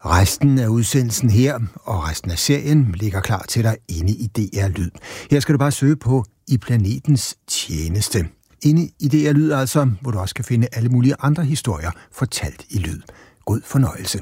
Resten af udsendelsen her og resten af serien ligger klar til dig inde i DR Lyd. Her skal du bare søge på I Planetens Tjeneste. Inde i DR Lyd altså, hvor du også kan finde alle mulige andre historier fortalt i lyd. God fornøjelse.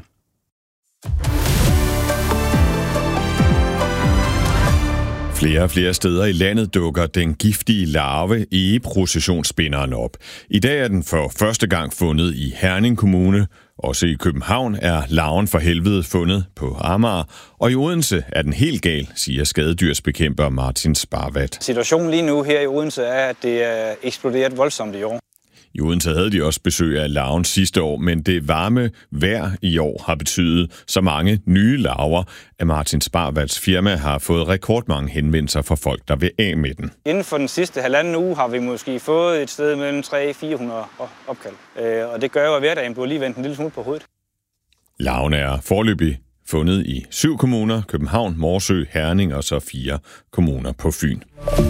Flere og flere steder i landet dukker den giftige larve egeprocessionsspinderen op. I dag er den for første gang fundet i Herning Kommune. Også i København er larven for helvede fundet på Amager. Og i Odense er den helt gal, siger skadedyrsbekæmper Martin Sparvat. Situationen lige nu her i Odense er, at det er eksploderet voldsomt i år. I Odense havde de også besøg af larven sidste år, men det varme vejr i år har betydet så mange nye larver, at Martin Sparvats firma har fået rekordmange henvendelser fra folk, der vil af med den. Inden for den sidste halvanden uge har vi måske fået et sted mellem 300-400 opkald. Og det gør jo, at hverdagen bliver lige vendt en lille smule på hovedet. Larven er foreløbig fundet i 7 kommuner, København, Morsø, Herning og så 4 kommuner på Fyn.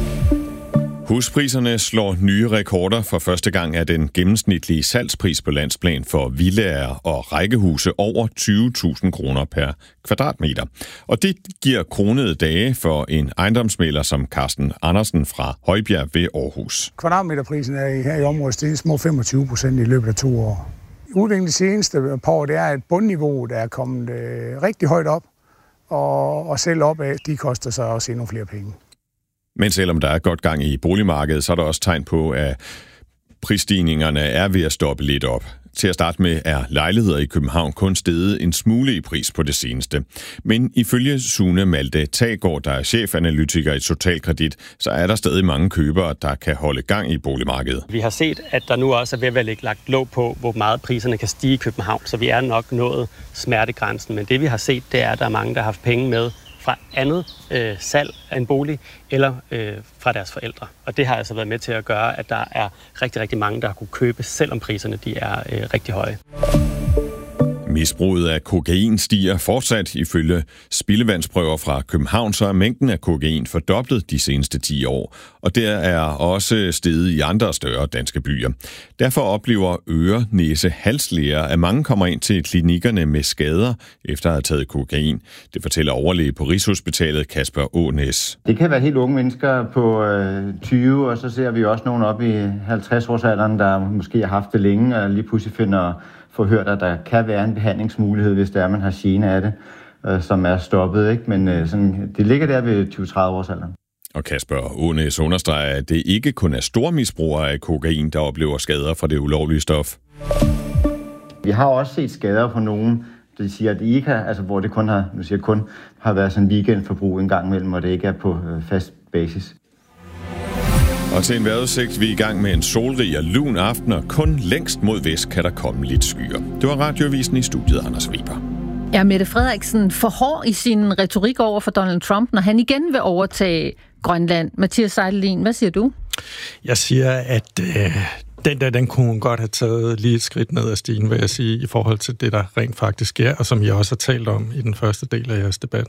Huspriserne slår nye rekorder. For første gang er den gennemsnitlige salgspris på landsplan for villaer og rækkehuse over 20.000 kroner per kvadratmeter. Og det giver kronede dage for en ejendomsmægler som Carsten Andersen fra Højbjerg ved Aarhus. Kvadratmeterprisen er her i området steget små 25% i løbet af 2 år. Udviklingen de seneste par år, det er et bundniveau, der er kommet rigtig højt op, og selv opad, de koster så også endnu flere penge. Men selvom der er godt gang i boligmarkedet, så er der også tegn på, at prisstigningerne er ved at stoppe lidt op. Til at starte med er lejligheder i København kun steget en smule i pris på det seneste. Men ifølge Sune Malte Taggaard, der er chefanalytiker i Totalkredit, så er der stadig mange købere, der kan holde gang i boligmarkedet. Vi har set, at der nu også er ved at være lagt låg på, hvor meget priserne kan stige i København, så vi er nok nået smertegrænsen. Men det vi har set, det er, at der er mange, der har haft penge med fra andet salg af en bolig eller fra deres forældre. Og det har altså været med til at gøre, at der er rigtig, rigtig mange, der har kunne købe, selvom priserne de er rigtig høje. Misbruget af kokain stiger fortsat. Ifølge spildevandsprøver fra København, så er mængden af kokain fordoblet de seneste 10 år. Og der er også steget i andre større danske byer. Derfor oplever øre-, næse-, halslæger, at mange kommer ind til klinikkerne med skader efter at have taget kokain. Det fortæller overlæge på Rigshospitalet Kasper Ånæs. Det kan være helt unge mennesker på 20, og så ser vi også nogen op i 50-årsalderen, der måske har haft det længe og lige pludselig får hørt, at der kan være en behandlingsmulighed, hvis der er, man har gene af det, som er stoppet. Ikke? Men sådan, det ligger der ved 20-30 års alderen. Og Kasper Ånæs understreger, at det ikke kun er stormisbrugere af kokain, der oplever skader fra det ulovlige stof. Vi har også set skader på nogen, det siger, at de ikke har, altså hvor det kun har været sådan weekendforbrug en gang imellem, og det ikke er på fast basis. Og til en vejrudsigt, vi er i gang med en solrig og lun aften, og kun længst mod vest kan der komme lidt skyer. Det var Radioavisen i studiet, Anders Weber. Er Mette Frederiksen for hård i sin retorik over for Donald Trump, når han igen vil overtage Grønland? Mathias Seidelin, hvad siger du? Jeg siger, at den kunne hun godt have taget lige et skridt ned ad stigen, vil jeg sige, i forhold til det, der rent faktisk sker, og som jeg også har talt om i den første del af jeres debat.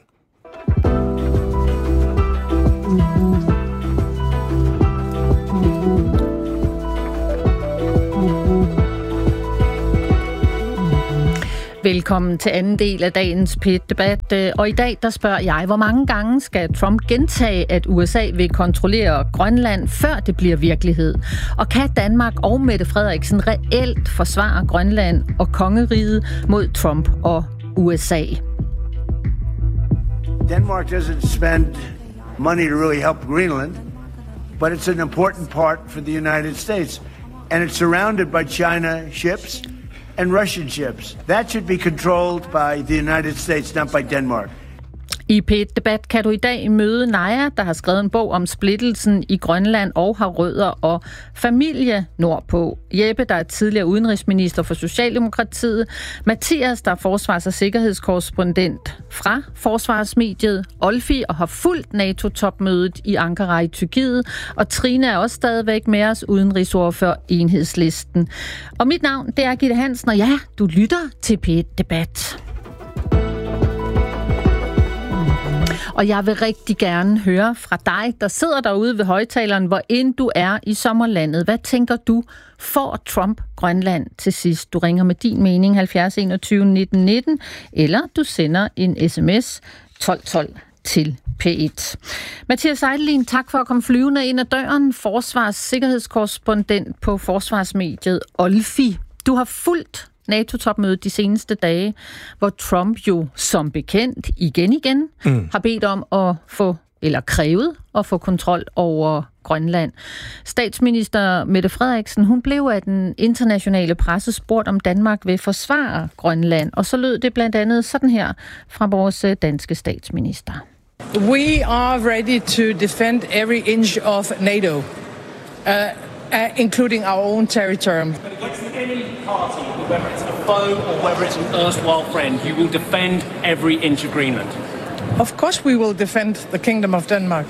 Velkommen til anden del af dagens P1-debat. Og i dag, der spørger jeg, hvor mange gange skal Trump gentage, at USA vil kontrollere Grønland, før det bliver virkelighed? Og kan Danmark og Mette Frederiksen reelt forsvare Grønland og kongeriget mod Trump og USA? Denmark doesn't spend money to really help Greenland, but it's an important part for the United States. And it's surrounded by China ships and Russian ships. That should be controlled by the United States, not by Denmark. I P1-debat kan du i dag møde Naja, der har skrevet en bog om splittelsen i Grønland og har rødder og familie nordpå. Jeppe, der er tidligere udenrigsminister for Socialdemokratiet. Mathias, der er forsvars- og sikkerhedskorrespondent fra Forsvarsmediet. Olfi og har fulgt NATO-topmødet i Ankara i Tyrkiet. Og Trine er også stadigvæk med os, udenrigsordfører Enhedslisten. Og mit navn, det er Gitte Hansen, og ja, du lytter til P1-debat. Og jeg vil rigtig gerne høre fra dig, der sidder derude ved højtaleren, hvor end du er i sommerlandet. Hvad tænker du, får Trump Grønland til sidst? Du ringer med din mening 70 21 19 19, eller du sender en sms 1212 til P1. Mathias Eidelin, tak for at komme flyvende ind ad døren. Forsvarssikkerhedskorrespondent på forsvarsmediet Olfi. Du har fulgt NATO-topmødet de seneste dage, hvor Trump jo som bekendt igen har bedt om at få, eller krævet at få kontrol over Grønland. Statsminister Mette Frederiksen, hun blev af den internationale presse spurgt, om Danmark vil forsvare Grønland. Og så lød det blandt andet sådan her fra vores danske statsminister. We are ready to defend every inch of NATO, including our own territory. But against any party, whether it's a foe or whether it's an erstwhile friend, you will defend every inch of Greenland. Of course we will defend the Kingdom of Denmark.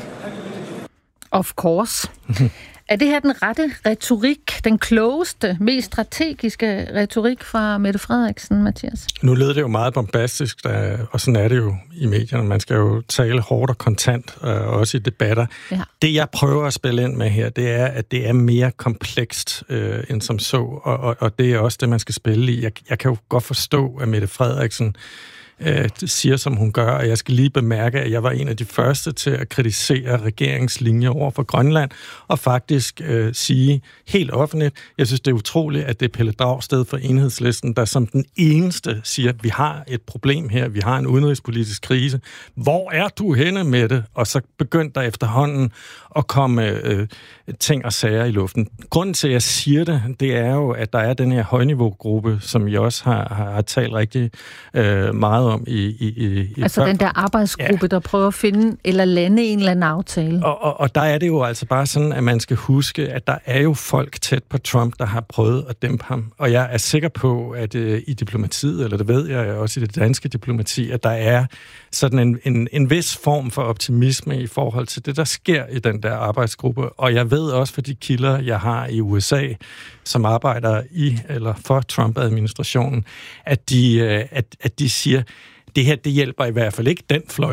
Of course. Er det her den rette retorik, den klogeste, mest strategiske retorik fra Mette Frederiksen, Mathias? Nu lød det jo meget bombastisk, og sådan er det jo i medierne. Man skal jo tale hårdt og kontant, også i debatter. Ja. Det, jeg prøver at spille ind med her, det er, at det er mere komplekst end som så, og det er også det, man skal spille i. Jeg kan jo godt forstå, at Mette Frederiksen siger, som hun gør, og jeg skal lige bemærke, at jeg var en af de første til at kritisere regeringslinjer over for Grønland, og faktisk sige helt offentligt, jeg synes, det er utroligt, at det er Pelle Dragsted fra Enhedslisten, der som den eneste siger, at vi har et problem her, vi har en udenrigspolitisk krise. Hvor er du henne med det? Og så begyndte der efterhånden at komme ting og sager i luften. Grunden til, at jeg siger det, det er jo, at der er den her højniveaugruppe, som jeg også har talt rigtig meget om i altså den der arbejdsgruppe, der prøver at finde eller lande en eller anden aftale. Og der er det jo altså bare sådan, at man skal huske, at der er jo folk tæt på Trump, der har prøvet at dæmpe ham. Og jeg er sikker på, at i diplomatiet, eller det ved jeg også i det danske diplomati, at der er sådan en vis form for optimisme i forhold til det, der sker i den der arbejdsgruppe. Og jeg ved også for de kilder, jeg har i USA, som arbejder i eller for Trump-administrationen, at de siger, det her, det hjælper i hvert fald ikke den fløj,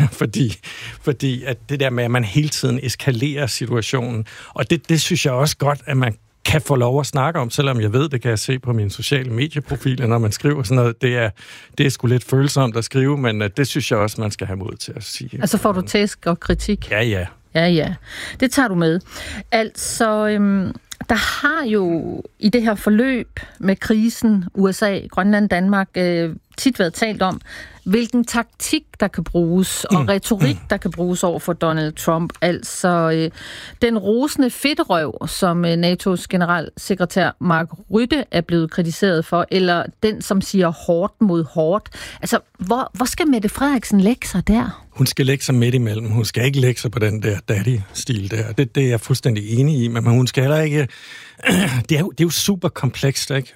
fordi at det der med, at man hele tiden eskalerer situationen, og det synes jeg også godt, at man kan få lov at snakke om, selvom jeg ved, det kan jeg se på mine sociale medieprofiler, når man skriver sådan noget. Det er sgu lidt følsomt at skrive, men det synes jeg også, man skal have mod til at sige. Altså får du tæsk og kritik? Ja. Ja. Det tager du med. Altså, der har jo i det her forløb med krisen, USA, Grønland, Danmark, tit været talt om, hvilken taktik, der kan bruges, og retorik, der kan bruges over for Donald Trump. Altså den rosende fedterøv, som NATO's generalsekretær Mark Rutte er blevet kritiseret for, eller den, som siger hårdt mod hårdt. Altså, hvor skal Mette Frederiksen lægge sig der? Hun skal lægge sig midt imellem. Hun skal ikke lægge sig på den der daddy-stil der. Det er jeg fuldstændig enig i, men hun skal heller ikke... Det er jo super komplekst, ikke?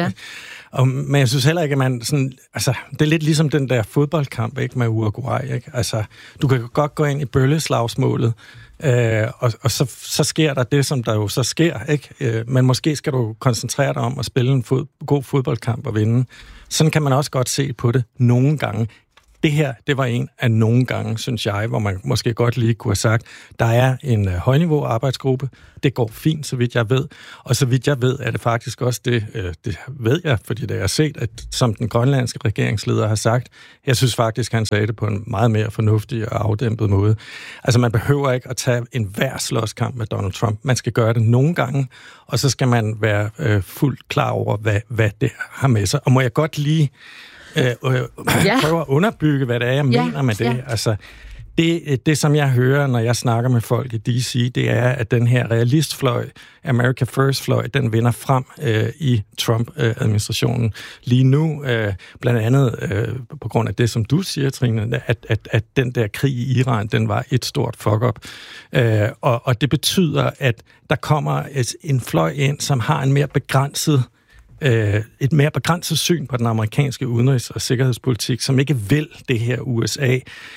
Men jeg synes heller ikke, at man sådan... Altså, det er lidt ligesom den der fodboldkamp, ikke, med Uruguay, ikke? Altså, du kan godt gå ind i bølleslagsmålet, og så sker der det, som der jo så sker, ikke? Men måske skal du koncentrere dig om at spille en god fodboldkamp og vinde. Sådan kan man også godt se på det nogle gange. Det her, det var en af nogle gange, synes jeg, hvor man måske godt lige kunne have sagt, der er en højniveau arbejdsgruppe, det går fint, så vidt jeg ved, og så vidt jeg ved, er det faktisk også det ved jeg, fordi det jeg har set, at som den grønlandske regeringsleder har sagt, jeg synes faktisk, han sagde det på en meget mere fornuftig og afdæmpet måde. Altså man behøver ikke at tage en hver slåskamp med Donald Trump, man skal gøre det nogle gange, og så skal man være fuldt klar over, hvad det har med sig. Og må jeg godt lige prøve at underbygge, hvad det er, jeg mener med det. Ja. Altså, det, som jeg hører, når jeg snakker med folk i D.C., det er, at den her realistfløj, America First-fløj, den vinder frem i Trump-administrationen lige nu. Blandt andet på grund af det, som du siger, Trine, at den der krig i Iran, den var et stort fuck-up. Og det betyder, at der kommer en fløj ind, som har en mere begrænset et mere begrænset syn på den amerikanske udenrigs- og sikkerhedspolitik, som ikke vil det her USA,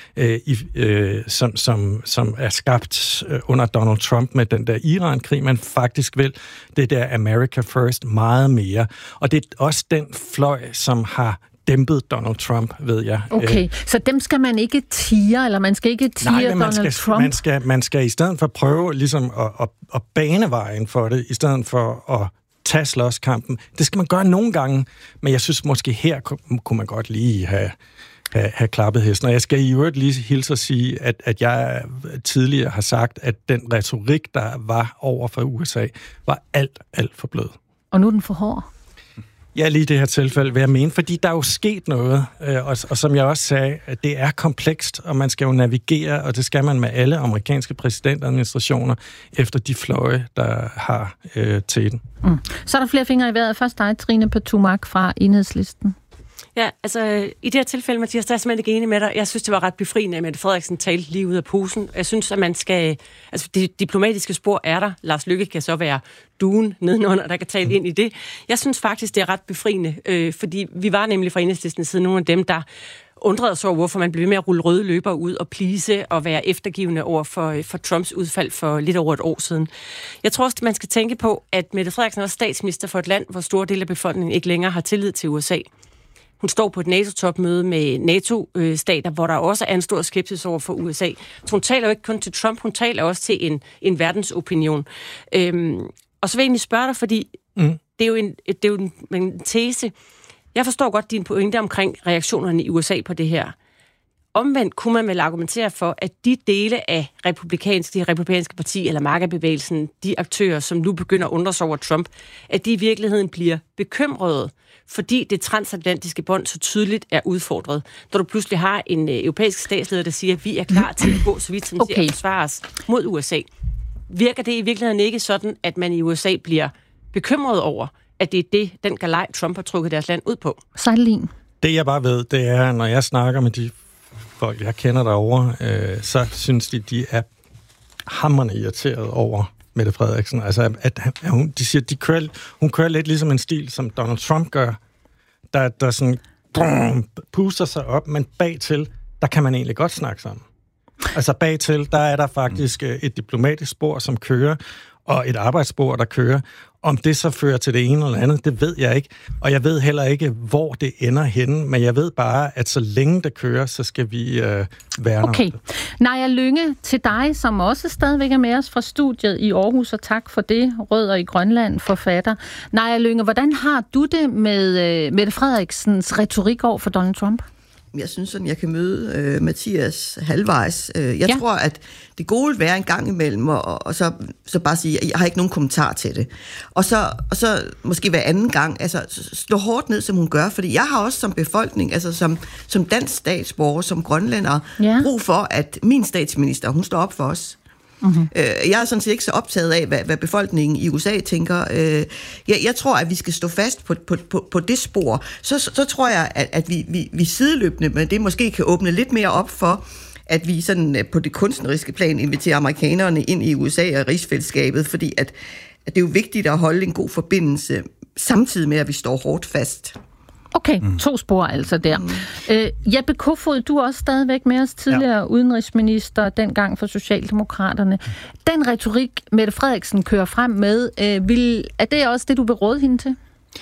som er skabt under Donald Trump med den der Iran-krig, men faktisk vil det der America First meget mere. Og det er også den fløj, som har dæmpet Donald Trump, ved jeg. Okay, så dem skal man ikke tire, eller man skal ikke tire Donald Trump? Man skal i stedet for prøve ligesom at bane vejen for det, i stedet for at tage slåskampen. Det skal man gøre nogle gange, men jeg synes måske her kunne man godt lige have klappet hesten. Og jeg skal i øvrigt lige hilse at sige, at jeg tidligere har sagt, at den retorik, der var over for USA, var alt for blød. Og nu er den for hård? Ja, lige i det her tilfælde vil jeg mene, fordi der er jo sket noget, og som jeg også sagde, at det er komplekst, og man skal jo navigere, og det skal man med alle amerikanske præsidentadministrationer efter de fløje, der har til den. Så er der flere fingre i vejret. Først dig, Trine Pertou-Mach fra Enhedslisten. Ja, altså i det her tilfælde, Mathias, der er simpelthen ikke enig med dig. Jeg synes, det var ret befriende, at Mette Frederiksen talte lige ud af posen. Jeg synes, at man skal... Altså, det diplomatiske spor er der. Lars Løkke kan så være duen nedenunder, der kan tale ind i det. Jeg synes faktisk, det er ret befriende, fordi vi var nemlig fra Enhedslistens side nogle af dem, der undrede sig over, hvorfor man blev ved med at rulle røde løber ud og please og være eftergivende over for Trumps udfald for lidt over et år siden. Jeg tror også, man skal tænke på, at Mette Frederiksen er statsminister for et land, hvor store dele af befolkningen ikke længere har tillid til USA. Hun står på et NATO-topmøde med NATO-stater, hvor der også er en stor skepsis over for USA. Så hun taler jo ikke kun til Trump, hun taler også til en verdensopinion. Og så vil jeg egentlig spørge dig, fordi det er jo en tese. Jeg forstår godt din pointe omkring reaktionerne i USA på det her. Omvendt kunne man vel argumentere for, at de dele af det republikanske parti eller MAGA-bevægelsen, de aktører, som nu begynder at undre sig over Trump, at de i virkeligheden bliver bekymrede, fordi det transatlantiske bånd så tydeligt er udfordret. Når du pludselig har en europæisk statsleder, der siger, at vi er klar til at gå så vidt som til at forsvare os mod USA. Virker det i virkeligheden ikke sådan, at man i USA bliver bekymret over, at det er den galej, Trump har trukket deres land ud på? Sejlin. Det jeg bare ved, det er, når jeg snakker med de folk, jeg kender derovre, så synes de er hamrende irriteret over Mette Frederiksen. Altså, de siger, hun kører lidt ligesom en stil, som Donald Trump gør, der sådan puster sig op, men bagtil, der kan man egentlig godt snakke sammen. Altså bagtil, der er der faktisk et diplomatisk spor, som kører, og et arbejdsspor, der kører. Om det så fører til det ene eller andet, det ved jeg ikke. Og jeg ved heller ikke, hvor det ender henne, men jeg ved bare, at så længe det kører, så skal vi værne om det. Naja Lynge, til dig, som også stadigvæk er med os fra studiet i Aarhus, og tak for det, Rødder i Grønland, forfatter. Naja Lynge, hvordan har du det med Mette Frederiksens retorik over for Donald Trump? Jeg synes sådan, jeg kan møde Mathias halvvejs. Jeg tror, at det gode vil være en gang imellem, og så bare sige, jeg har ikke nogen kommentar til det. Og så måske hver anden gang, altså slå hårdt ned, som hun gør, fordi jeg har også som befolkning, altså som dansk statsborger, som grønlænder, brug for, at min statsminister, hun står op for os. Mm-hmm. Jeg er sådan set ikke så optaget af, hvad befolkningen i USA tænker. Jeg tror, at vi skal stå fast på det spor. Så tror jeg, at vi sideløbende med det måske kan åbne lidt mere op for, at vi sådan på det kunstneriske plan inviterer amerikanerne ind i USA og rigsfællesskabet, fordi at det er jo vigtigt at holde en god forbindelse, samtidig med, at vi står hårdt fast. Okay, 2 spor altså der. Jeppe Kofod, du er også stadigvæk med os, tidligere udenrigsminister, dengang for Socialdemokraterne. Den retorik, Mette Frederiksen kører frem med, er det også det, du vil råde hende til?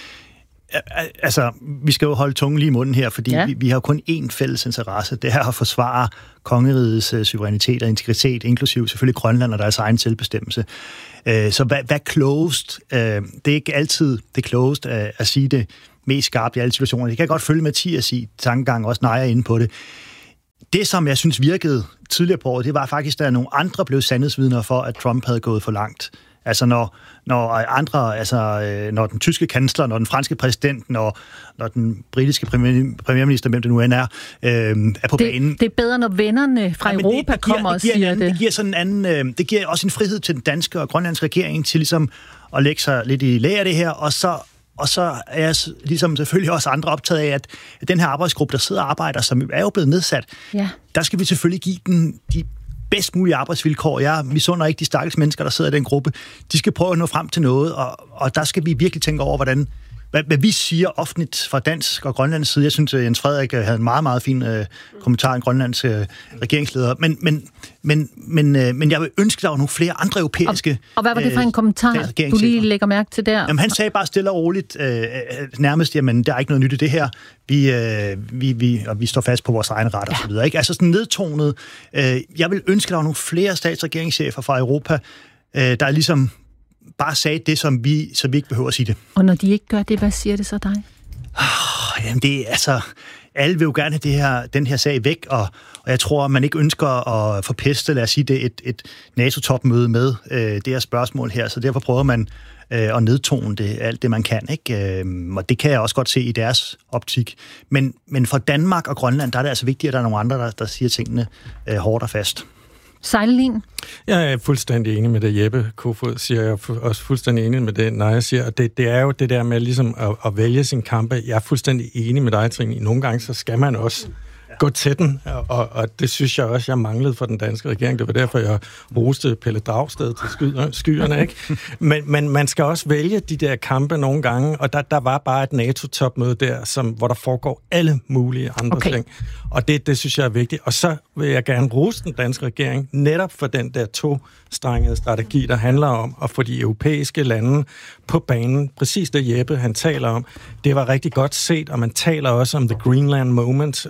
Altså, vi skal jo holde tungen lige i munden her, fordi vi har kun én fælles interesse. Det er at forsvare kongerigets suverænitet og integritet, inklusiv selvfølgelig Grønland og deres egen selvbestemmelse. Så hvad klogest? Det er ikke altid det klogest at sige det mest skarpt i alle situationer. Det kan jeg godt følge Mathias i tankegang, også Naja inde på det. Det, som jeg synes virkede tidligere på året, det var faktisk, at nogle andre blev sandhedsvidner for, at Trump havde gået for langt. Altså når den tyske kansler, når den franske præsident, når den britiske premierminister, hvem det nu end er på banen. Det er bedre, når vennerne fra Europa kommer og siger det. Det giver sådan en anden, det giver også en frihed til den danske og grønlandske regering til ligesom at lægge sig lidt i lære af det her, og så er jeg ligesom selvfølgelig også andre optaget af, at den her arbejdsgruppe, der sidder og arbejder, som er jo blevet nedsat, der skal vi selvfølgelig give den de bedst mulige arbejdsvilkår. Jeg misunder ikke de stakkels mennesker, der sidder i den gruppe. De skal prøve at nå frem til noget, og der skal vi virkelig tænke over, hvad vi siger offentligt fra dansk og grønlandsk side. Jeg synes, Jens Frederik havde en meget, meget fin kommentar, en grønlandsk regeringsleder. Men Men jeg vil ønske, der var nogle flere andre europæiske... Og hvad var det for en kommentar, du lige lægger mærke til der? Jamen, han sagde bare stille og roligt, nærmest, jamen, der er ikke noget nyt i det her. Vi står fast på vores egen ret og så videre. Ikke? Altså sådan nedtonet. Jeg vil ønske, der var nogle flere statsregeringschefer fra Europa, der ligesom bare sagde det, så vi ikke behøver at sige det. Og når de ikke gør det, hvad siger det så dig? Jamen, det er altså... Alle vil jo gerne have den her sag væk, og jeg tror, man ikke ønsker at forpeste, lad os sige det, et NATO-topmøde med det her spørgsmål her, så derfor prøver man at nedtone det, alt det, man kan, ikke? Og det kan jeg også godt se i deres optik. Men for Danmark og Grønland, der er det altså vigtigt, at der er nogle andre, der siger tingene hårdt og fast. Sejlin? Jeg er fuldstændig enig med det, Jeppe Kofod siger. Jeg er også fuldstændig enig med det, Naja siger. Og det er jo det der med ligesom at vælge sin kampe. Jeg er fuldstændig enig med dig, Trine. Nogle gange så skal man også gå til den, og det synes jeg også, jeg manglede for den danske regering. Det var derfor, jeg roste Pelle Dragsted til skyerne, ikke? Men man skal også vælge de der kampe nogle gange, og der var bare et NATO-topmøde der, hvor der foregår alle mulige andre ting. Og det synes jeg er vigtigt. Og så vil jeg gerne rose den danske regering, netop for den der to-strengede strategi, der handler om at få de europæiske lande på banen. Præcis det, Jeppe han taler om. Det var rigtig godt set, og man taler også om the Greenland moment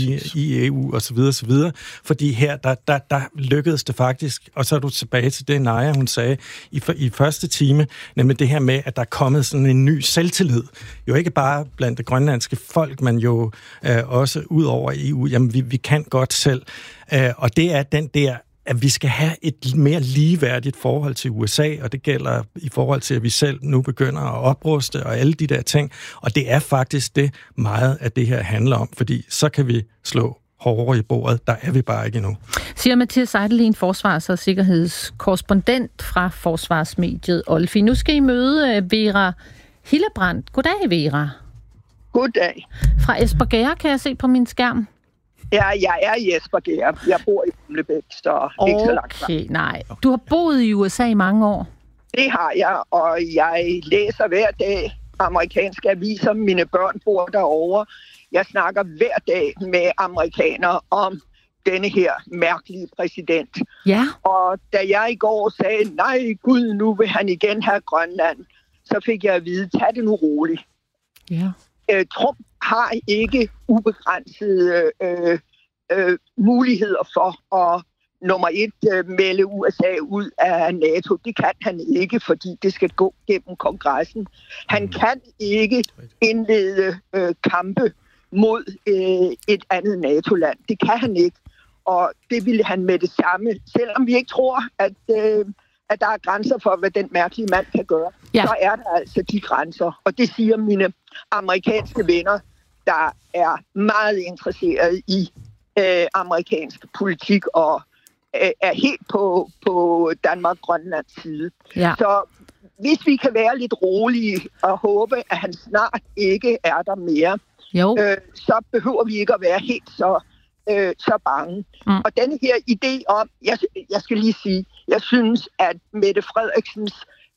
i EU og så videre, fordi her, der lykkedes det faktisk, og så er du tilbage til det, Naja, hun sagde i første time, nemlig det her med, at der er kommet sådan en ny selvtillid. Jo ikke bare blandt det grønlandske folk, men jo også ud over EU. Jamen, vi kan godt selv. Og det er den der, at vi skal have et mere ligeværdigt forhold til USA, og det gælder i forhold til, at vi selv nu begynder at opruste og alle de der ting. Og det er faktisk det meget af det her handler om, fordi så kan vi slå hårdere i bordet. Der er vi bare ikke endnu. Siger Mathias Seidelin, forsvars- og sikkerhedskorrespondent fra forsvarsmediet Olfi. Nu skal I møde Vera Hillebrandt. Goddag, Vera. Goddag. Fra Espergærde kan jeg se på min skærm. Ja, jeg er i Espergærde. Jeg bor i Humlebæk, så ikke så langt. Okay, nej. Du har boet i USA i mange år. Det har jeg, og jeg læser hver dag amerikanske aviser. Mine børn bor derovre. Jeg snakker hver dag med amerikanere om denne her mærkelige præsident. Ja. Og da jeg i går sagde, nej gud, nu vil han igen have Grønland, så fik jeg at vide, tag det nu roligt. Ja. Trump har ikke ubegrænsede muligheder for at nummer 1 melde USA ud af NATO. Det kan han ikke, fordi det skal gå gennem kongressen. Han kan ikke indlede kampe mod et andet NATO-land. Det kan han ikke, og det ville han med det samme. Selvom vi ikke tror, at der er grænser for, hvad den mærkelige mand kan gøre, så er der altså de grænser. Og det siger mine amerikanske venner, der er meget interesseret i amerikansk politik og er helt på Danmark-Grønlands side. Ja. Så hvis vi kan være lidt rolige og håbe, at han snart ikke er der mere, så behøver vi ikke at være helt så bange. Og denne her idé om, jeg skal lige sige, jeg synes, at Mette Frederiksens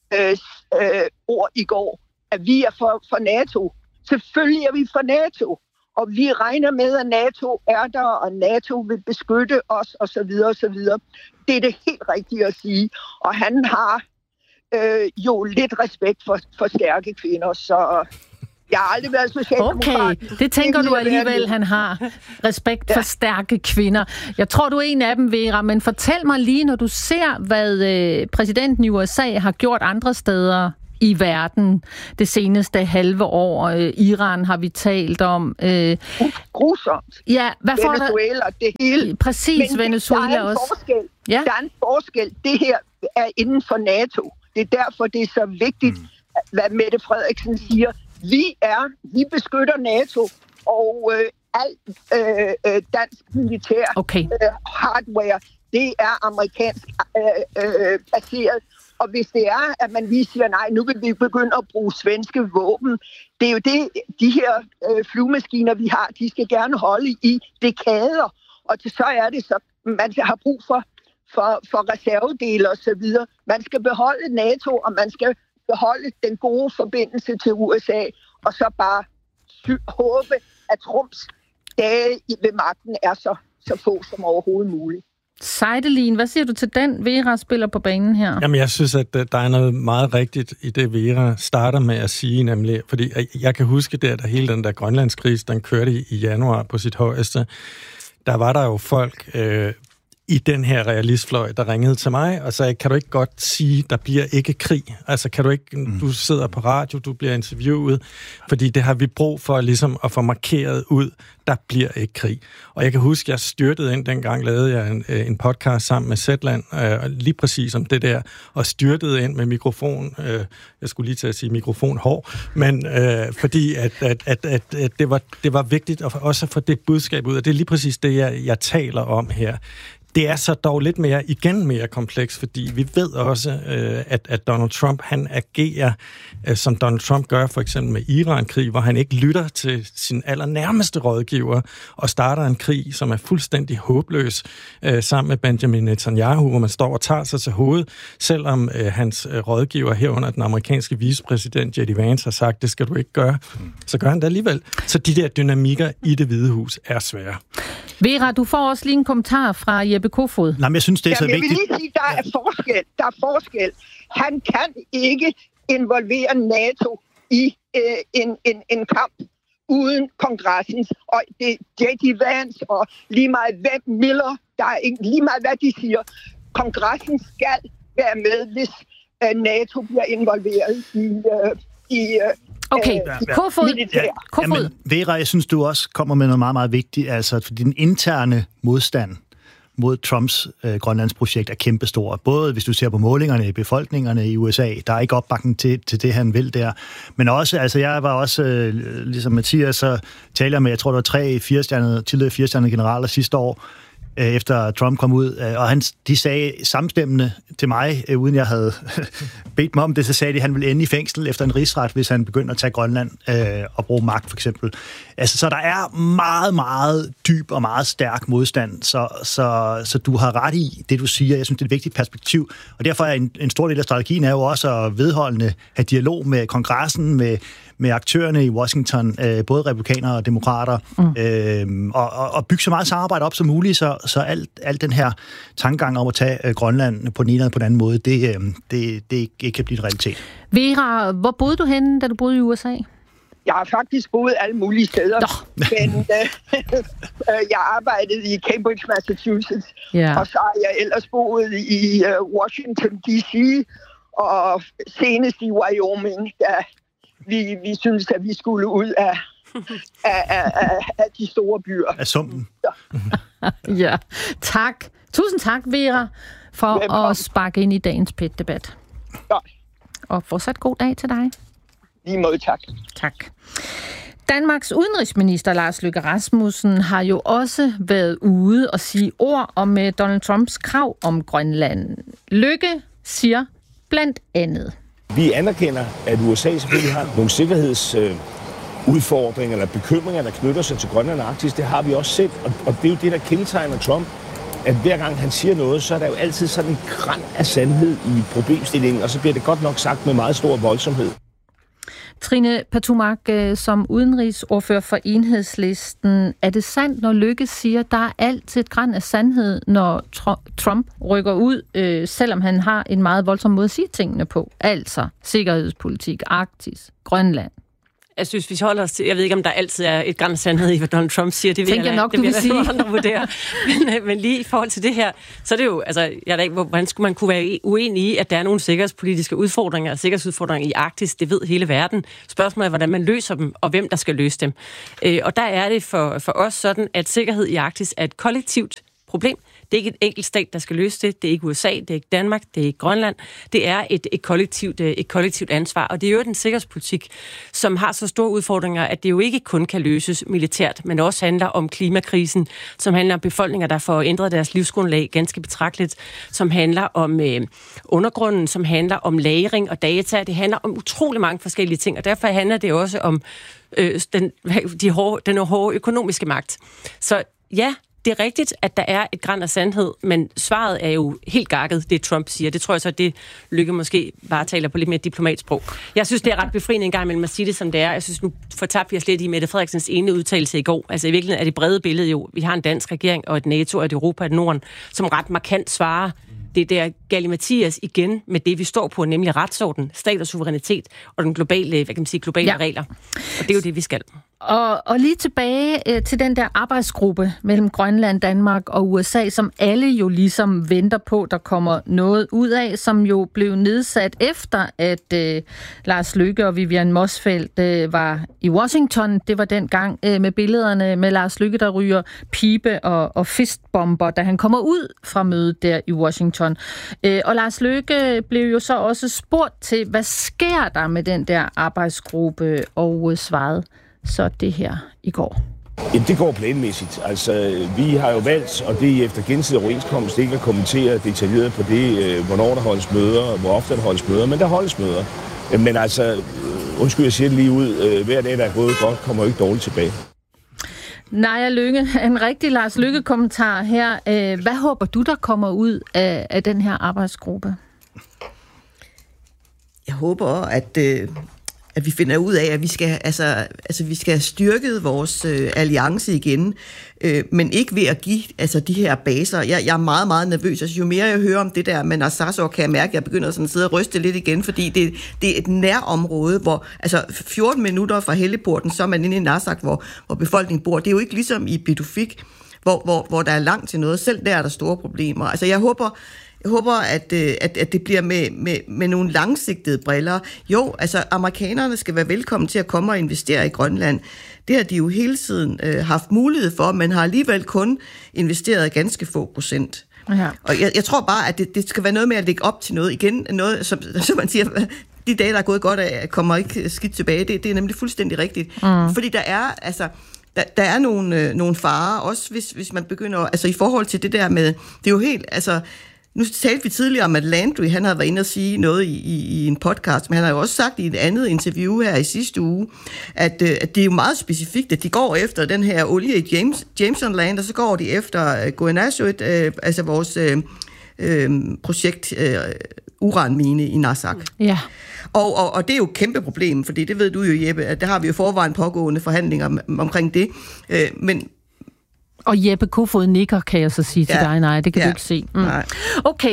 ord i går, at vi er for NATO. Selvfølgelig er vi for NATO, og vi regner med, at NATO er der, og NATO vil beskytte os, osv. osv. Det er det helt rigtige at sige. Og han har jo lidt respekt for stærke kvinder, så jeg har aldrig været socialdemokrat. Okay, det tænker du alligevel, han har. Respekt for stærke kvinder. Jeg tror, du er en af dem, Vera, men fortæl mig lige, når du ser, hvad præsidenten i USA har gjort andre steder i verden det seneste halve år. Iran har vi talt om. Grusomt. Ja, hvad får Venezuela, det hele. Præcis, Venezuela også. Forskel. Ja. Der er en forskel. Det her er inden for NATO. Det er derfor, det er så vigtigt, hvad Mette Frederiksen siger. Vi beskytter NATO, og alt dansk militær hardware, det er amerikansk baseret. Og hvis det er, at man lige siger, nej, nu vil vi begynde at bruge svenske våben, det er jo det, de her flyvemaskiner, vi har, de skal gerne holde i dekader. Og så er det så, man har brug for reservedele og så videre. Man skal beholde NATO, og man skal beholde den gode forbindelse til USA, og så bare håbe, at Trumps dage ved magten er så få som overhovedet muligt. Seidelin, hvad siger du til den? Vera spiller på banen her. Jamen, jeg synes, at der er noget meget rigtigt i det, Vera starter med at sige, nemlig, fordi jeg kan huske der hele den der grønlandskrise, den kørte i januar på sit højeste. Der var der jo folk i den her realistfløj, der ringede til mig og sagde, kan du ikke godt sige, der bliver ikke krig? Altså, kan du ikke, du sidder på radio, du bliver interviewet, fordi det har vi brug for ligesom at få markeret ud, der bliver ikke krig. Og jeg kan huske, jeg styrtede ind, dengang lavede jeg en podcast sammen med Zetland, lige præcis om det der, og styrtede ind med mikrofon, jeg skulle lige til at sige mikrofon hård, men fordi at det var vigtigt at også få det budskab ud, og det er lige præcis det, jeg taler om her. Det er så dog lidt mere kompleks, fordi vi ved også, at Donald Trump, han agerer, som Donald Trump gør for eksempel med Iran-krig, hvor han ikke lytter til sin allernærmeste rådgiver og starter en krig, som er fuldstændig håbløs sammen med Benjamin Netanyahu, hvor man står og tager sig til hovedet, selvom hans rådgiver herunder den amerikanske vicepræsident J.D. Vance har sagt, det skal du ikke gøre, så gør han det alligevel. Så de der dynamikker i Det Hvide Hus er svære. Vera, du får også lige en kommentar fra Jeppe Kofod. Nej, men jeg synes, det er så vigtigt. Jeg vil lige sige, der er forskel. Han kan ikke involvere NATO i en kamp uden kongressen. Og det J.D. Vance og lige meget hvem Miller, der er ikke, lige meget hvad de siger. Kongressen skal være med, hvis NATO bliver involveret i okay, Kofod. Jamen, Vera, jeg synes, du også kommer med noget meget, meget vigtigt. Altså, fordi den interne modstand mod Trumps Grønlandsprojekt er kæmpestor. Både hvis du ser på målingerne i befolkningerne i USA, der er ikke opbakning til det, han vil der. Men også, altså jeg var også, ligesom Mathias, så taler med, jeg tror, der var 3 tidligere 4-stjernede generaler sidste år, efter Trump kom ud, og de sagde samstemmende til mig, uden jeg havde bedt mig om det, så sagde de, at han ville ende i fængsel efter en rigsret, hvis han begynder at tage Grønland og bruge magt, for eksempel. Altså, så der er meget, meget dyb og meget stærk modstand, så du har ret i det, du siger. Jeg synes, det er et vigtigt perspektiv, og derfor er en stor del af strategien er jo også at vedholdende have dialog med kongressen, med aktørerne i Washington, både republikanere og demokrater, og bygge så meget samarbejde op som muligt, så alt den her tankegang om at tage Grønland på den ene eller på den anden måde, det kan blive en realitet. Vera, hvor boede du henne, da du boede i USA? Jeg har faktisk boet alle mulige steder, men jeg arbejdede i Cambridge, Massachusetts, og så har jeg ellers boet i Washington, D.C., og senest i Wyoming, da vi synes, at vi skulle ud af de store byer. Af sumpen. Ja, tak. Tusind tak, Vera, for at sparke ind i dagens PET-debat. Ja. Og fortsat god dag til dig. Lige måde, tak. Tak. Danmarks udenrigsminister Lars Løkke Rasmussen har jo også været ude og sige ord om Donald Trumps krav om Grønland. Løkke siger blandt andet: Vi anerkender, at USA selvfølgelig har nogle sikkerhedsudfordringer eller bekymringer, der knytter sig til Grønland og Arktis. Det har vi også selv, og det er jo det, der kendetegner Trump, at hver gang han siger noget, så er der jo altid sådan en gran af sandhed i problemstillingen, og så bliver det godt nok sagt med meget stor voldsomhed. Trine Patumark, som udenrigsordfører for Enhedslisten, er det sandt, når Løkke siger, at der er altid et gran af sandhed, når Trump rykker ud, selvom han har en meget voldsom måde at sige tingene på? Altså sikkerhedspolitik, Arktis, Grønland. Jeg synes, vi holder os til, jeg ved ikke, om der altid er et gran af sandhed i, hvad Donald Trump siger. Det vil jeg nok, du vil sige. Andre vurdere. Men lige i forhold til det her, så er det jo, altså, hvordan skulle man kunne være uenig i, at der er nogle sikkerhedspolitiske udfordringer, sikkerhedsudfordringer i Arktis, det ved hele verden. Spørgsmålet er, hvordan man løser dem, og hvem der skal løse dem. Og der er det for os sådan, at sikkerhed i Arktis er et kollektivt problem. Det er ikke et enkelt stat, der skal løse det. Det er ikke USA, det er ikke Danmark, det er ikke Grønland. Det er et kollektivt ansvar. Og det er jo en sikkerhedspolitik, som har så store udfordringer, at det jo ikke kun kan løses militært, men også handler om klimakrisen, som handler om befolkninger, der får ændret deres livsgrundlag ganske betragteligt, som handler om undergrunden, som handler om lagring og data. Det handler om utrolig mange forskellige ting, og derfor handler det også om den hårde økonomiske magt. Så ja, det er rigtigt, at der er et gran af sandhed, men svaret er jo helt gakket, det Trump siger. Det tror jeg så, det Løkke måske bare taler på lidt mere diplomatsprog. Jeg synes, det er ret befriende en gang imellem at sige det, som det er. Jeg synes, nu fortabte vi os lidt i Mette Frederiksens ene udtalelse i går. Altså i virkeligheden er det brede billede jo, vi har en dansk regering og et NATO og et Europa og et Norden, som ret markant svarer. Det er der Galimatias igen med det, vi står på, nemlig retsorden, stat og suverænitet og den globale, globale regler. Og det er jo det, vi skal. Og lige tilbage til den der arbejdsgruppe mellem Grønland, Danmark og USA, som alle jo ligesom venter på, der kommer noget ud af, som jo blev nedsat efter, at Lars Løkke og Vivian Motzfeldt var i Washington. Det var dengang med billederne med Lars Løkke, der ryger pibe og fistbomber, da han kommer ud fra mødet der i Washington. Og Lars Løkke blev jo så også spurgt til, hvad sker der med den der arbejdsgruppe, og svarede så det her i går. Jamen, det går planmæssigt. Altså, vi har jo valgt, og det er efter gensidig overenskomst, ikke at kommentere detaljeret på det, hvornår der holdes møder, hvor ofte der holdes møder, men der holdes møder. Men altså, undskyld, jeg siger det lige ud, hver dag, der er gået godt, kommer jo ikke dårligt tilbage. Naja Lynge, en rigtig Lars Løkke-kommentar her. Hvad håber du, der kommer ud af den her arbejdsgruppe? Jeg håber, at vi finder ud af, at vi skal have styrket vores alliance igen, men ikke ved at give de her baser. Jeg er meget, meget nervøs. Altså, jo mere jeg hører om det der med Narsarsuaq, kan jeg mærke, at jeg begynder sådan at sidde og ryste lidt igen, fordi det er et nærområde, hvor 14 minutter fra Helleporten, så er man inde i Narsaq, hvor befolkningen bor. Det er jo ikke ligesom i Pituffik, hvor der er langt til noget. Selv der er der store problemer. Altså, jeg håber, at det bliver med nogle langsigtede briller. Jo, altså amerikanerne skal være velkommen til at komme og investere i Grønland. Det har de jo hele tiden haft mulighed for, men har alligevel kun investeret ganske få procent. Ja. Og jeg tror bare, at det skal være noget med at lægge op til noget. Igen, noget, som man siger, de dage, der er gået godt af, kommer ikke skidt tilbage. Det er nemlig fuldstændig rigtigt. Fordi der er... Der er nogle farer, også hvis man begynder... i forhold til det der med... Det er jo helt... Nu talte vi tidligere om, at Landry, han havde været inde og sige noget i en podcast, men han har jo også sagt i et andet interview her i sidste uge, at det er jo meget specifikt, at de går efter den her olie i Jamesonland, og så går de efter Goanashuit, vores projekt uranmine i Narsaq. Ja. Og det er jo et kæmpe problem, fordi det ved du jo, Jeppe, at der har vi jo forvejen pågående forhandlinger omkring det, men og Jeppe Kofod nikker, kan jeg så sige til dig. Nej, det kan du ikke se. Okay.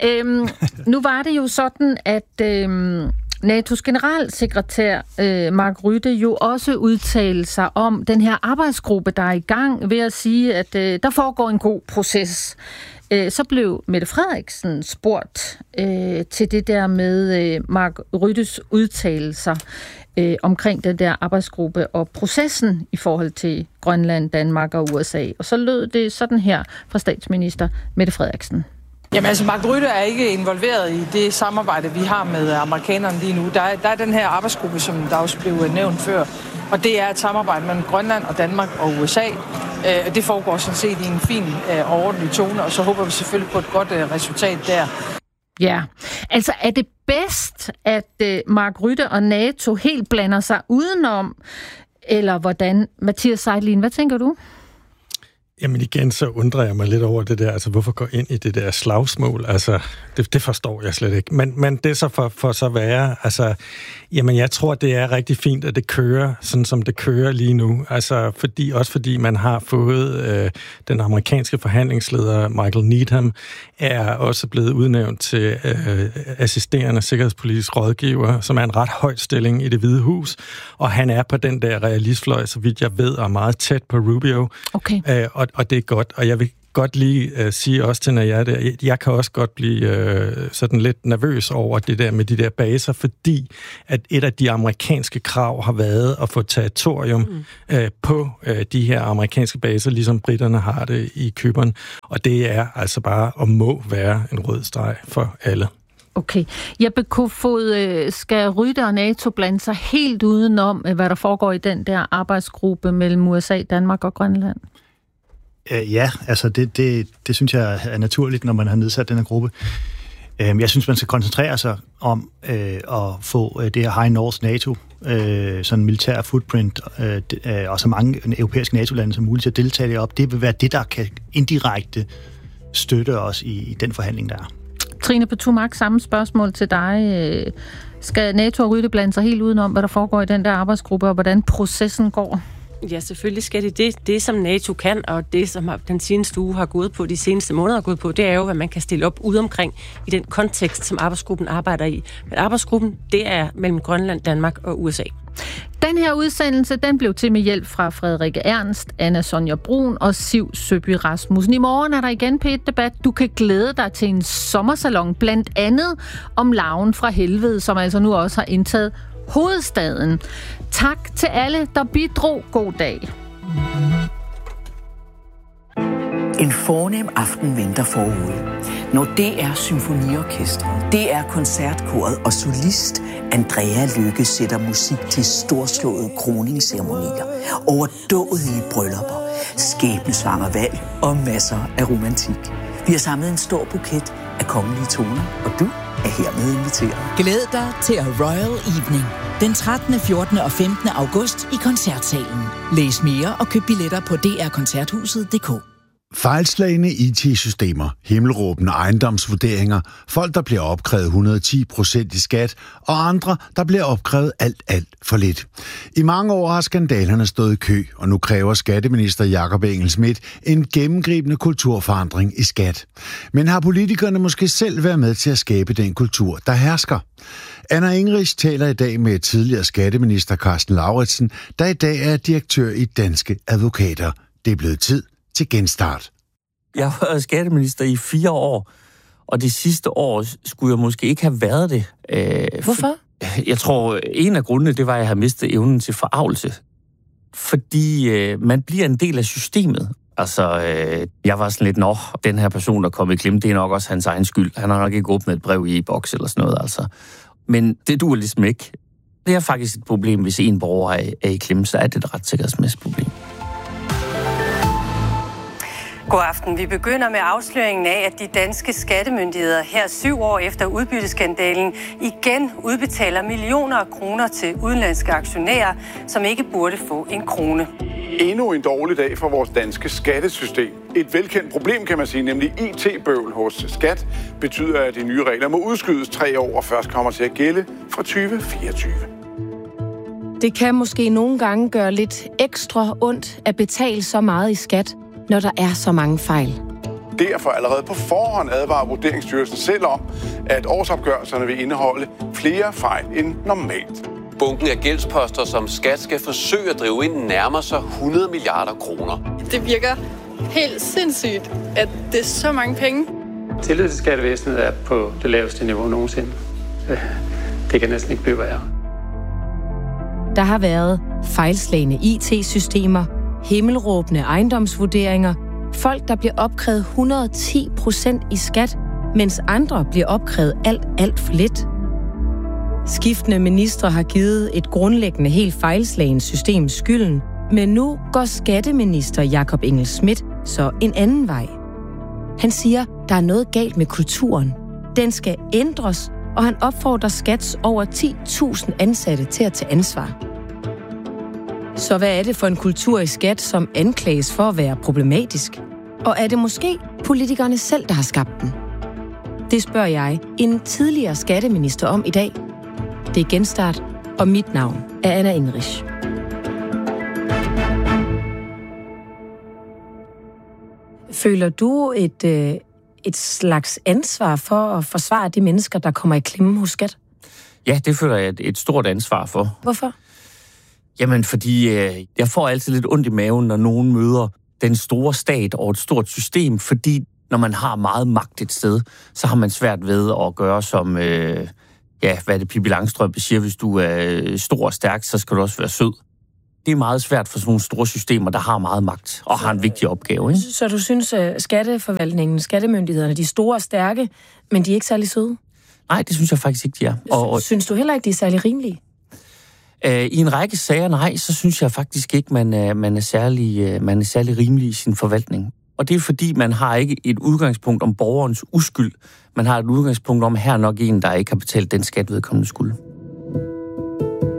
Nu var det jo sådan, at NATO's generalsekretær Mark Rutte jo også udtalte sig om den her arbejdsgruppe, der er i gang, ved at sige, at der foregår en god proces. Så blev Mette Frederiksen spurgt til det der med Mark Ruttes udtalelser omkring den der arbejdsgruppe og processen i forhold til Grønland, Danmark og USA. Og så lød det sådan her fra statsminister Mette Frederiksen. Jamen Mark Rutte er ikke involveret i det samarbejde, vi har med amerikanerne lige nu. Der er den her arbejdsgruppe, som der også blev nævnt før, og det er et samarbejde mellem Grønland og Danmark og USA. Det foregår sådan set i en fin og ordentlig tone, og så håber vi selvfølgelig på et godt resultat der. Ja, altså er det bedst, at Mark Rutte og NATO helt blander sig udenom, eller hvordan? Mathias Seitlin, hvad tænker du? Jamen igen, så undrer jeg mig lidt over det der, altså hvorfor gå ind i det der slagsmål, altså det forstår jeg slet ikke. Men det er så for så være, altså jamen jeg tror, det er rigtig fint, at det kører, sådan som det kører lige nu, altså fordi man har fået den amerikanske forhandlingsleder Michael Needham, er også blevet udnævnt til assisterende sikkerhedspolitisk rådgiver, som er en ret høj stilling i Det Hvide Hus, og han er på den der realistfløj, så vidt jeg ved, og meget tæt på Rubio. Okay. Og det er godt, og jeg vil godt lige sige også til Naja, jeg kan også godt blive sådan lidt nervøs over det der med de der baser, fordi at et af de amerikanske krav har været at få territorium på de her amerikanske baser, ligesom britterne har det i Cypern, og det er altså bare og må være en rød streg for alle. Okay. Jeppe Kofod, skal Rutte og NATO blande sig helt udenom, hvad der foregår i den der arbejdsgruppe mellem USA, Danmark og Grønland? Ja, altså det synes jeg er naturligt, når man har nedsat den her gruppe. Jeg synes, man skal koncentrere sig om at få det her High North NATO sådan militær footprint, og så mange europæiske NATO-lande som muligt til at deltage derop, det vil være det, der kan indirekte støtte os i den forhandling, der er. Trine Pertou-Mach, samme spørgsmål til dig. Skal NATO og Rütte blande sig helt udenom, hvad der foregår i den der arbejdsgruppe, og hvordan processen går? Ja, selvfølgelig skal det. Det, som NATO kan, og det, som den seneste uge har gået på, de seneste måneder har gået på, det er jo, hvad man kan stille op ude omkring i den kontekst, som arbejdsgruppen arbejder i. Men arbejdsgruppen, det er mellem Grønland, Danmark og USA. Den her udsendelse, den blev til med hjælp fra Frederikke Ernst, Anna Sonja Brun og Siv Søby Rasmussen. I morgen er der igen P1-debat. Du kan glæde dig til en sommersalon, blandt andet om larven fra helvede, som altså nu også har indtaget hovedstaden. Tak til alle, der bidrog. God dag. En fornem aften venter forude. Når DR Symfoniorkestret, DR Koncertkoret og solist Andrea Lykke sætter musik til storslåede kroningsceremonier, overdådige bryllupper, skæbnesvanger valg og masser af romantik. Vi har samlet en stor buket af kongelige toner, og du er hermed inviteret. Glæd dig til A Royal Evening. Den 13., 14. og 15. august i Koncertsalen. Læs mere og køb billetter på drkoncerthuset.dk. Fejlslagne IT-systemer, himmelråbende ejendomsvurderinger, folk, der bliver opkrævet 110% i skat, og andre, der bliver opkrævet alt for lidt. I mange år har skandalerne stået i kø, og nu kræver skatteminister Jakob Engel-Schmidt en gennemgribende kulturforandring i skat. Men har politikerne måske selv været med til at skabe den kultur, der hersker? Anna Ingerich taler i dag med tidligere skatteminister Karsten Lauritsen, der i dag er direktør i Danske Advokater. Det er blevet tid til genstart. Jeg har været skatteminister i 4 år, og det sidste år skulle jeg måske ikke have været det. Hvorfor? Jeg tror, en af grundene, det var, at jeg havde mistet evnen til forargelse. Fordi man bliver en del af systemet. Altså, jeg var sådan lidt, den her person, der kom i klemme, det er nok også hans egen skyld. Han har nok ikke åbnet et brev i e-boks eller sådan noget, altså. Men det duer ligesom ikke. Det er faktisk et problem, hvis en borger er i klemme, så er det et retssikkerhedsmæssigt problem. God aften. Vi begynder med afsløringen af, at de danske skattemyndigheder her 7 år efter udbytteskandalen igen udbetaler millioner af kroner til udenlandske aktionærer, som ikke burde få en krone. Endnu en dårlig dag for vores danske skattesystem. Et velkendt problem, kan man sige, nemlig IT-bøvl hos Skat, betyder, at de nye regler må udskydes 3 år og først kommer til at gælde fra 2024. Det kan måske nogle gange gøre lidt ekstra ondt at betale så meget i skat, når der er så mange fejl. Derfor allerede på forhånd advarer Vurderingsstyrelsen selv om, at årsopgørelserne vil indeholde flere fejl end normalt. Bunken af gældsposter, som Skat skal forsøge at drive ind, nærmer sig 100 milliarder kroner. Det virker helt sindssygt, at det er så mange penge. Tillid til skattevæsenet er på det laveste niveau nogensinde. Det kan næsten ikke blive værre. Der har været fejlslagne IT-systemer, himmelråbende ejendomsvurderinger, folk, der bliver opkrævet 110% i skat, mens andre bliver opkrævet alt for lidt. Skiftende ministre har givet et grundlæggende helt fejlslagent system skylden, men nu går skatteminister Jakob Engel-Schmidt så en anden vej. Han siger, der er noget galt med kulturen. Den skal ændres, og han opfordrer Skats over 10.000 ansatte til at tage ansvar. Så hvad er det for en kultur i Skat, som anklages for at være problematisk? Og er det måske politikerne selv, der har skabt den? Det spørger jeg en tidligere skatteminister om i dag. Det er Genstart, og mit navn er Anna Ingerich. Føler du et slags ansvar for at forsvare de mennesker, der kommer i klemme hos Skat? Ja, det føler jeg et stort ansvar for. Hvorfor? Jamen, fordi jeg får altid lidt ondt i maven, når nogen møder den store stat og et stort system, fordi når man har meget magt et sted, så har man svært ved at gøre som, hvad er det Pippi Langstrømpe siger, hvis du er stor og stærk, så skal du også være sød. Det er meget svært for sådan nogle store systemer, der har meget magt og har en vigtig opgave. Ikke? Så du synes, skatteforvaltningen, skattemyndighederne, de er store og stærke, men de er ikke særlig søde? Nej, det synes jeg faktisk ikke, de er. Og synes du heller ikke, de er særlig rimelige? I en række sager, nej, så synes jeg faktisk ikke, man er særlig rimelig i sin forvaltning. Og det er fordi, man har ikke et udgangspunkt om borgerens uskyld. Man har et udgangspunkt om, her nok en, der ikke har betalt den skat, vedkommende skulle.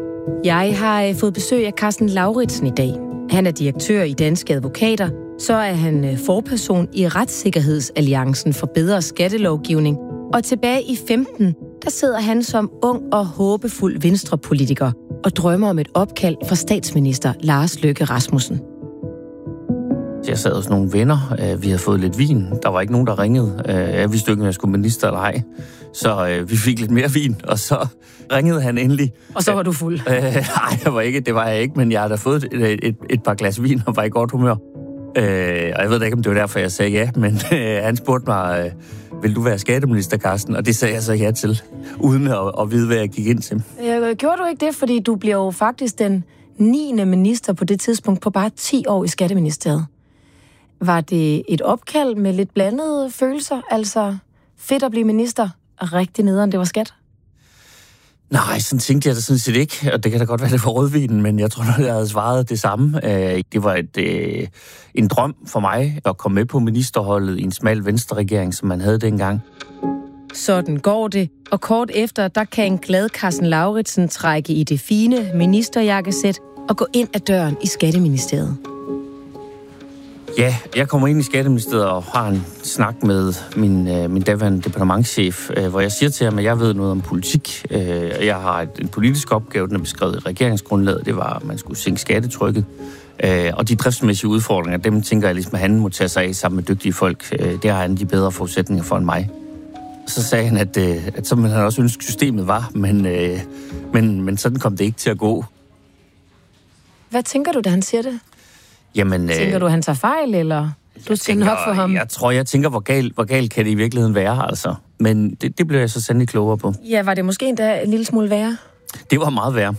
Jeg har fået besøg af Carsten Lauritsen i dag. Han er direktør i Danske Advokater. Så er han forperson i Retssikkerhedsalliancen for bedre skattelovgivning. Og tilbage i 15, der sidder han som ung og håbefuld venstrepolitiker og drømmer om et opkald fra statsminister Lars Løkke Rasmussen. Jeg sad hos nogle venner. Vi havde fået lidt vin. Der var ikke nogen, der ringede. Jeg vidste ikke, om jeg skulle minister eller ej. Så vi fik lidt mere vin, og så ringede han endelig. Og så var du fuld? Nej, det var jeg ikke, men jeg havde fået et par glas vin og var i godt humør. Og jeg ved ikke, om det var derfor, jeg sagde ja, men han spurgte mig, vil du være skatteminister, Carsten? Og det sagde jeg så ja til, uden at vide, hvad jeg gik ind til. Gjorde du ikke det, fordi du bliver jo faktisk den 9. minister på det tidspunkt på bare 10 år i Skatteministeriet? Var det et opkald med lidt blandede følelser? Altså fedt at blive minister, og rigtig nederen, det var skat? Nej, sådan tænkte jeg da sådan set ikke, og det kan da godt være, det var rødvinen, men jeg tror nok, jeg havde svaret det samme. Det var en drøm for mig at komme med på ministerholdet i en smal venstreregering, som man havde dengang. Sådan går det, og kort efter, der kan en glad Carsten Lauritsen trække i det fine ministerjakkesæt og gå ind ad døren i Skatteministeriet. Ja, jeg kommer ind i Skatteministeriet og har en snak med min daværende departementschef, hvor jeg siger til ham, at jeg ved noget om politik. Jeg har en politisk opgave, den er beskrevet i regeringsgrundlaget. Det var, at man skulle sænke skattetrykket. Og de driftsmæssige udfordringer, dem tænker jeg ligesom, at han må tage sig af sammen med dygtige folk. Det har han de bedre forudsætninger for end mig. Så sagde han, at så ville han også ønske, systemet var, men sådan kom det ikke til at gå. Hvad tænker du, da han siger det? Jamen, tænker du, han tager fejl, eller du skal nok for ham? Jeg tænker, hvor galt kan det i virkeligheden være, altså. Men det blev jeg så sandelig klogere på. Ja, var det måske endda en lille smule værre? Det var meget værre.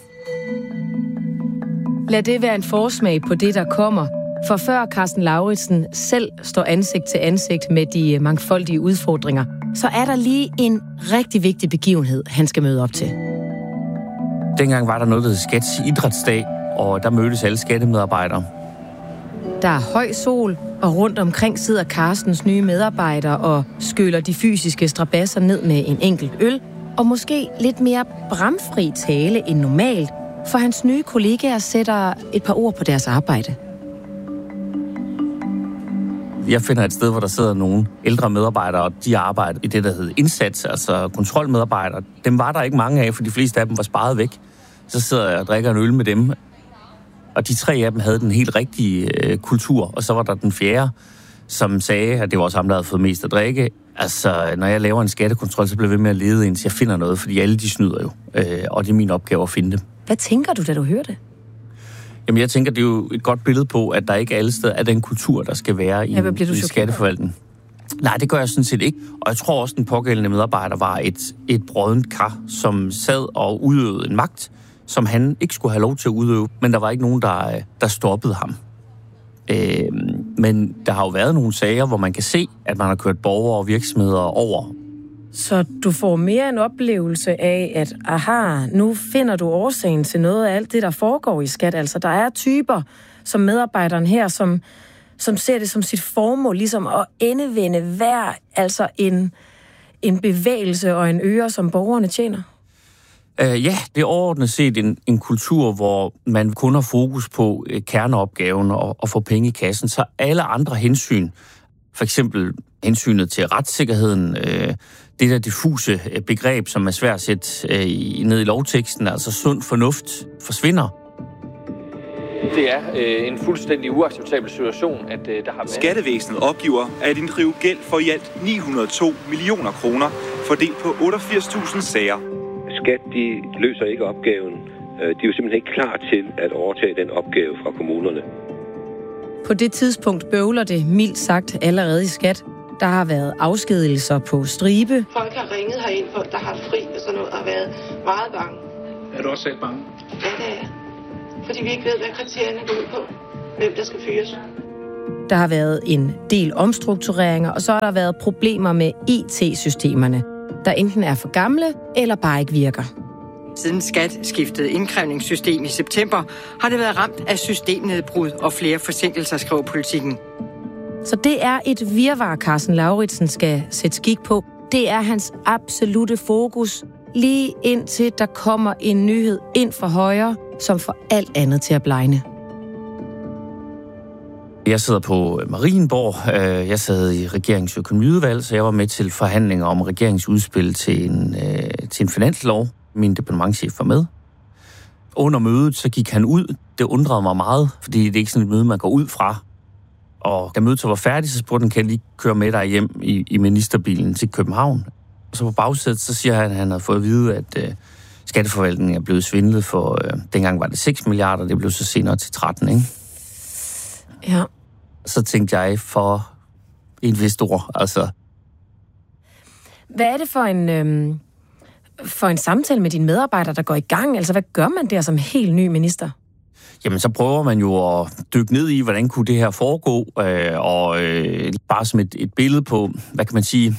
Lad det være en forsmag på det, der kommer. For før Carsten Lauritsen selv står ansigt til ansigt med de mangfoldige udfordringer, så er der lige en rigtig vigtig begivenhed, han skal møde op til. Dengang var der noget, der hed Skats Idrætsdag, og der mødtes alle skattemedarbejdere. Der er høj sol, og rundt omkring sidder Carstens nye medarbejdere og skyller de fysiske strabasser ned med en enkelt øl, og måske lidt mere bramfri tale end normalt, for hans nye kollegaer sætter et par ord på deres arbejde. Jeg finder et sted, hvor der sidder nogle ældre medarbejdere, og de arbejder i det, der hedder indsats, altså kontrolmedarbejdere. Dem var der ikke mange af, for de fleste af dem var sparet væk. Så sidder jeg og drikker en øl med dem. Og de 3 af dem havde den helt rigtige kultur, og så var der den 4., som sagde, at det var også ham, der havde fået mest at drikke. Altså, når jeg laver en skattekontrol, så bliver jeg ved med at lede, indtil jeg finder noget, fordi alle de snyder jo, og det er min opgave at finde det. Hvad tænker du, da du hører det? Jamen, jeg tænker, det er jo et godt billede på, at der ikke alle steder er den kultur, der skal være i en skatteforvaltning. Nej, det gør jeg sådan set ikke. Og jeg tror også, den pågældende medarbejder var et broddent kar, som sad og udøvede en magt, som han ikke skulle have lov til at udøve, men der var ikke nogen, der stoppede ham. Men der har jo været nogle sager, hvor man kan se, at man har kørt borgere og virksomheder over. Så du får mere en oplevelse af, at nu finder du årsagen til noget af alt det, der foregår i skat. Altså, der er typer som medarbejderen her, som ser det som sit formål, ligesom at endevende hver, altså en bevægelse og en øre, som borgerne tjener. Ja, det er overordnet set en kultur, hvor man kun har fokus på kerneopgaven og få penge i kassen, så alle andre hensyn, for eksempel hensynet til retssikkerheden, det der diffuse begreb, som er svært at sætte ned i lovteksten, altså sund fornuft, forsvinder. Det er en fuldstændig uacceptabel situation, at der har været... Skattevæsenet opgiver at inddrive gæld for i alt 902 millioner kroner, fordelt på 88.000 sager. Skat, de løser ikke opgaven. De er jo simpelthen ikke klar til at overtage den opgave fra kommunerne. På det tidspunkt bøvler det mildt sagt allerede i skat. Der har været afskedigelser på stribe. Folk har ringet herind, folk der har fri og sådan noget, og har været meget bange. Er du også selv bange? Ja, det er. Fordi vi ikke ved, hvad kriterierne går ud på. Hvem der skal fyres. Der har været en del omstruktureringer, og så har der været problemer med IT-systemerne, der enten er for gamle eller bare ikke virker. Siden Skat skiftede indkrævningssystem i september, har det været ramt af systemnedbrud og flere forsinkelser, skriver Politikken. Så det er et virvar, Carsten Lauritsen skal sætte skik på. Det er hans absolute fokus, lige indtil der kommer en nyhed ind fra højre, som får alt andet til at blegne. Jeg sidder på Marienborg. Jeg sad i regeringsøkonomiudvalg, så jeg var med til forhandlinger om regeringsudspil til en finanslov. Min departementschef var med. Under mødet, så gik han ud. Det undrede mig meget, fordi det er ikke sådan et møde, man går ud fra. Og da mødet så var færdigt, så spurgte han, kan jeg lige køre med dig hjem i ministerbilen til København? Og så på bagsædet, så siger han, at han havde fået at vide, at skatteforvaltningen er blevet svindlet for, dengang var det 6 milliarder, det blev så senere til 13, ikke? Ja. Så tænkte jeg for investor, altså. Hvad er det for en samtale med dine medarbejdere, der går i gang? Altså, hvad gør man der som helt ny minister? Jamen, så prøver man jo at dykke ned i, hvordan kunne det her foregå, og bare som et billede på, hvad kan man sige,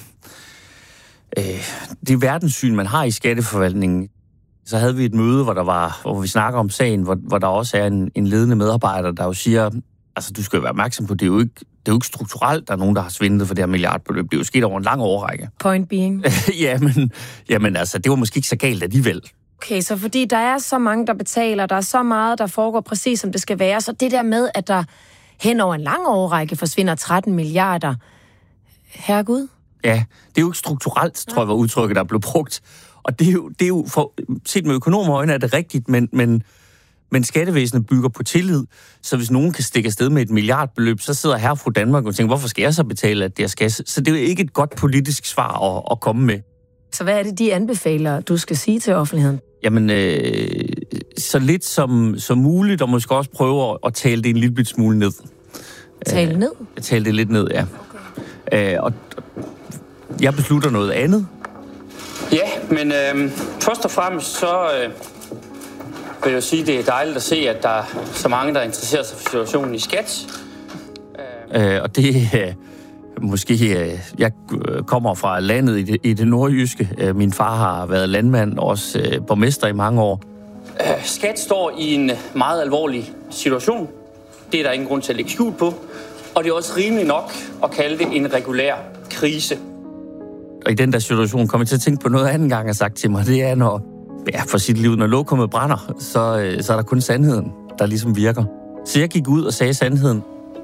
det verdenssyn, man har i skatteforvaltningen. Så havde vi et møde, hvor vi snakker om sagen, hvor der også er en ledende medarbejder, der jo siger, altså du skal jo være opmærksom på, det er jo ikke strukturelt, der er nogen, der har svindlet for det her milliardbeløb. Det er jo sket over en lang årrække. Point being. jamen altså, det var måske ikke så galt alligevel. Okay, så fordi der er så mange, der betaler, der er så meget, der foregår præcis, som det skal være, så det der med, at der hen over en lang årrække forsvinder 13 milliarder, herregud? Ja, det er jo ikke strukturelt, tror jeg, var udtrykket, der blev brugt. Og det er jo for, set med økonomøjne er det rigtigt, men skattevæsenet bygger på tillid, så hvis nogen kan stikke afsted med et milliardbeløb, så sidder her fra Danmark og tænker, hvorfor skal jeg så betale, at det er skat? Så det er jo ikke et godt politisk svar at komme med. Så hvad er det, de anbefaler, du skal sige til offentligheden? Jamen, så lidt som muligt, og måske også prøve at tale det en lille smule ned. Tale ned? Tale det lidt ned, ja. Og jeg beslutter noget andet. Ja, men først og fremmest så vil jeg sige, det er dejligt at se, at der er så mange, der interesserer sig for situationen i skat. Og det måske... Jeg kommer fra landet i det nordjyske. Min far har været landmand, også borgmester i mange år. Skat står i en meget alvorlig situation. Det er der ingen grund til at lægge skjul på. Og det er også rimeligt nok at kalde det en regulær krise. Og i den der situation kommer jeg til at tænke på noget anden gang, har sagt til mig. Det er, for sit liv, når lokummet brænder, så er der kun sandheden, der ligesom virker. Så jeg gik ud og sagde sandheden.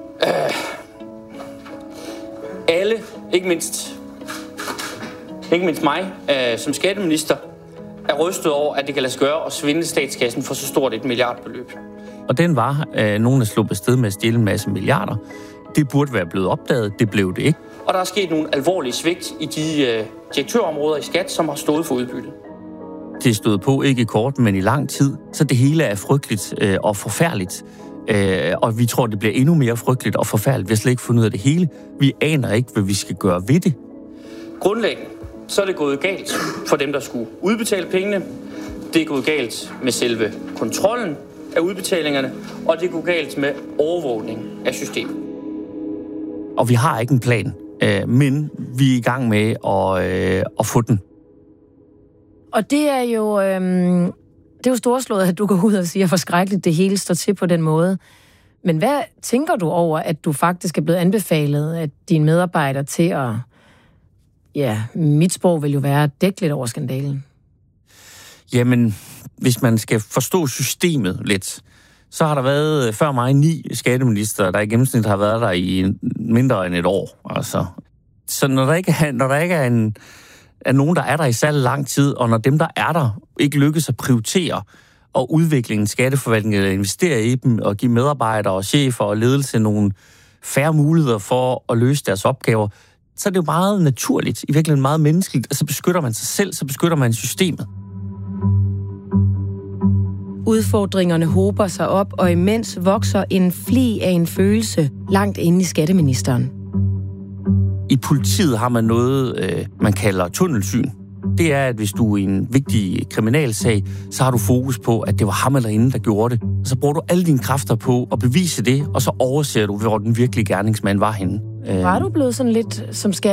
Alle, ikke mindst mig, som skatteminister, er rystet over, at det kan lade sig gøre at svindle statskassen for så stort et milliardbeløb. Og den var, nogen er sluppet sted med at stjæle en masse milliarder. Det burde være blevet opdaget, det blev det ikke. Og der er sket nogle alvorlige svigt i de direktørområder i skat, som har stået for udbyttet. Det stod på ikke i kort, men i lang tid. Så det hele er frygteligt og forfærdeligt. Og vi tror, det bliver endnu mere frygteligt og forfærdeligt. Vi har slet ikke fundet ud af det hele. Vi aner ikke, hvad vi skal gøre ved det. Grundlæggende, så er det gået galt for dem, der skulle udbetale pengene. Det er gået galt med selve kontrollen af udbetalingerne, og det er gået galt med overvågning af systemet. Og vi har ikke en plan, men vi er i gang med at få den. Og det er jo storslået, at du går ud og siger, hvor skrækkeligt det hele står til på den måde. Men hvad tænker du over, at du faktisk er blevet anbefalet af dine medarbejdere til at... Ja, mit sprog vil jo være at dække lidt over skandalen. Jamen, hvis man skal forstå systemet lidt, så har der været før mig 9 skatteminister, der i gennemsnit har været der i mindre end et år. Altså. Så når der ikke er nogen, der er der i særlig lang tid, og når dem, der er der, ikke lykkes at prioritere og udvikle en skatteforvaltning, eller investere i dem, og give medarbejdere og chefer og ledelse nogle færre muligheder for at løse deres opgaver, så er det jo meget naturligt, i virkeligheden meget menneskeligt, og så beskytter man sig selv, så beskytter man systemet. Udfordringerne hober sig op, og imens vokser en fli af en følelse langt inde i skatteministeren. I politiet har man noget, man kalder tunnelsyn. Det er, at hvis du er i en vigtig kriminalsag, så har du fokus på, at det var ham eller hende, der gjorde det. Så bruger du alle dine kræfter på at bevise det, og så overser du, hvor den virkelige gerningsmand var henne. Var du blevet sådan lidt som